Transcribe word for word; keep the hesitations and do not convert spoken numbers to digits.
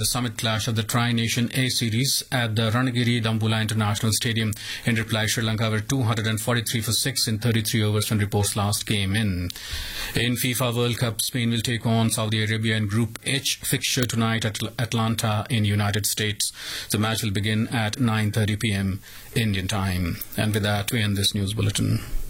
the summit clash of the Tri-Nation A Series at the Ranagiri Dambula International Stadium. In reply, Sri Lanka were two hundred forty-three for six in thirty-three overs when reports last came in. In FIFA World Cup, Spain will take on Saudi Arabia in Group H fixture tonight at Atlanta in United States. The match will begin at nine thirty p m Indian time. And with that, we end this news bulletin.